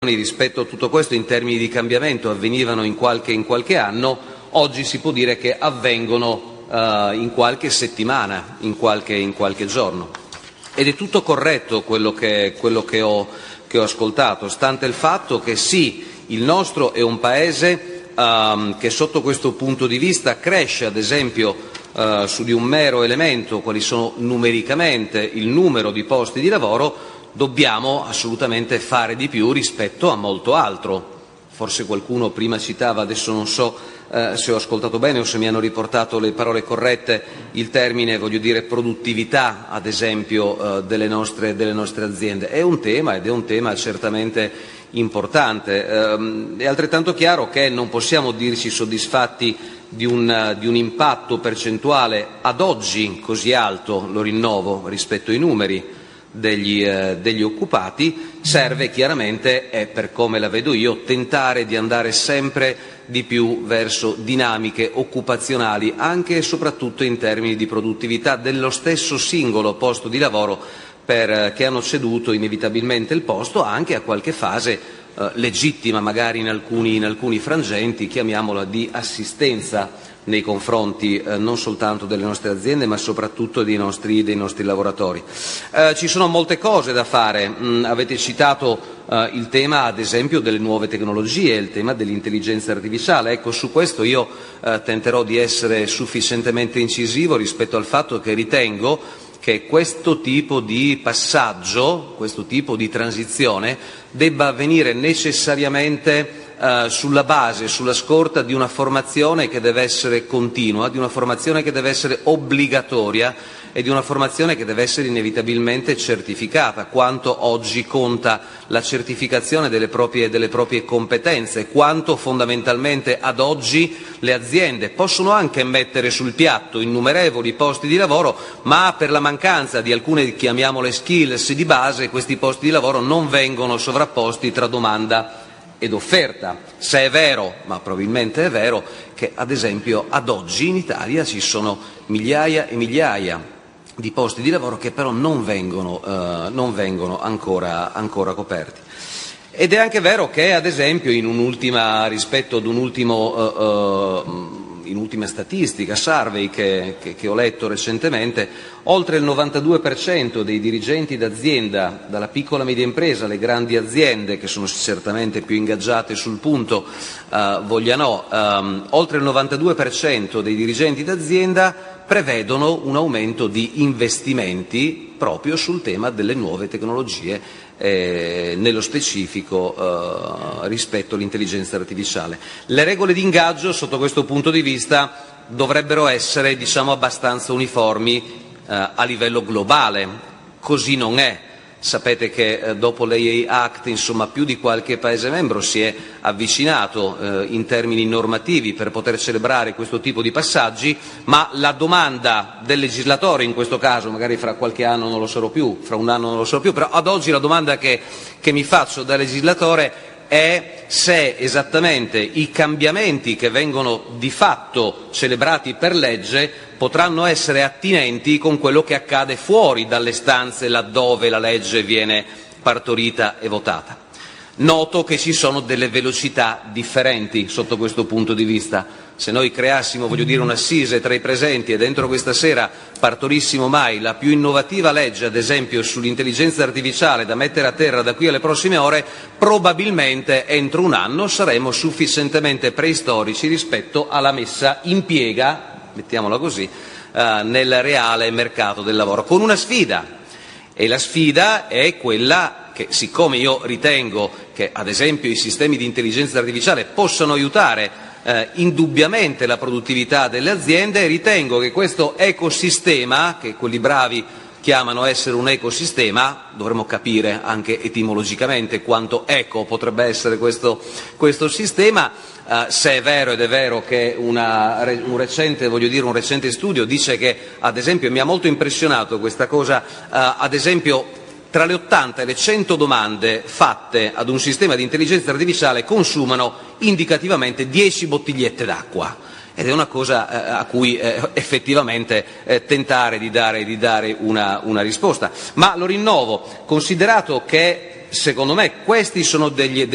rispetto a tutto questo in termini di cambiamento avvenivano in qualche anno, oggi si può dire che avvengono in qualche settimana, in qualche giorno. Ed è tutto corretto quello che ho ascoltato, stante il fatto che sì, il nostro è un paese che sotto questo punto di vista cresce, ad esempio, su di un mero elemento, quali sono numericamente il numero di posti di lavoro. Dobbiamo assolutamente fare di più rispetto a molto altro. Forse qualcuno prima citava, adesso non so se ho ascoltato bene o se mi hanno riportato le parole corrette, il termine, produttività, ad esempio, delle nostre aziende. È un tema ed è un tema certamente importante. È altrettanto chiaro che non possiamo dirci soddisfatti di un impatto percentuale ad oggi così alto, lo rinnovo, rispetto ai numeri degli occupati. Serve chiaramente, e per come la vedo io, tentare di andare sempre di più verso dinamiche occupazionali, anche e soprattutto in termini di produttività dello stesso singolo posto di lavoro, che hanno ceduto inevitabilmente il posto anche a qualche fase legittima, magari in alcuni frangenti, chiamiamola di assistenza nei confronti non soltanto delle nostre aziende ma soprattutto dei nostri lavoratori. Ci sono molte cose da fare. Avete citato il tema, ad esempio, delle nuove tecnologie, il tema dell'intelligenza artificiale. Ecco, su questo io tenterò di essere sufficientemente incisivo rispetto al fatto che ritengo che questo tipo di passaggio, questo tipo di transizione debba avvenire necessariamente sulla base, sulla scorta di una formazione che deve essere continua, di una formazione che deve essere obbligatoria e di una formazione che deve essere inevitabilmente certificata. Quanto oggi conta la certificazione delle proprie competenze, quanto fondamentalmente ad oggi le aziende possono anche mettere sul piatto innumerevoli posti di lavoro, ma per la mancanza di alcune, chiamiamole skills di base, questi posti di lavoro non vengono sovrapposti tra domanda ed offerta. Se è vero, ma probabilmente è vero, che ad esempio ad oggi in Italia ci sono migliaia e migliaia di posti di lavoro che però non vengono ancora coperti. Ed è anche vero che, ad esempio, rispetto ad un'ultima statistica, survey che ho letto recentemente, oltre il 92% dei dirigenti d'azienda, dalla piccola e media impresa alle grandi aziende, che sono certamente più ingaggiate sul punto, oltre il 92% dei dirigenti d'azienda prevedono un aumento di investimenti proprio sul tema delle nuove tecnologie, nello specifico rispetto all'intelligenza artificiale. Le regole di ingaggio sotto questo punto di vista dovrebbero essere, abbastanza uniformi a livello globale. Così non è. Sapete che dopo l'AI Act, più di qualche Paese membro si è avvicinato in termini normativi per poter celebrare questo tipo di passaggi, ma la domanda del legislatore, in questo caso, magari fra qualche anno non lo sarò più, fra un anno non lo sarò più, però ad oggi la domanda che mi faccio da legislatore è se esattamente i cambiamenti che vengono di fatto celebrati per legge potranno essere attinenti con quello che accade fuori dalle stanze laddove la legge viene partorita e votata. Noto che ci sono delle velocità differenti sotto questo punto di vista. Se noi creassimo, un'assise tra i presenti e dentro questa sera partorissimo mai la più innovativa legge, ad esempio sull'intelligenza artificiale, da mettere a terra da qui alle prossime ore, probabilmente entro un anno saremo sufficientemente preistorici rispetto alla messa in piega, mettiamola così, nel reale mercato del lavoro, con una sfida. E la sfida è quella che, siccome io ritengo che, ad esempio, i sistemi di intelligenza artificiale possano aiutare indubbiamente la produttività delle aziende, ritengo che questo ecosistema, che quelli bravi chiamano essere un ecosistema, dovremmo capire anche etimologicamente quanto eco potrebbe essere questo sistema, se è vero, ed è vero che un recente studio dice che, ad esempio, mi ha molto impressionato questa cosa, ad esempio, tra le 80 e le 100 domande fatte ad un sistema di intelligenza artificiale consumano indicativamente 10 bottigliette d'acqua. Ed è una cosa a cui effettivamente tentare di dare una risposta. Ma lo rinnovo, considerato che secondo me questi sono degli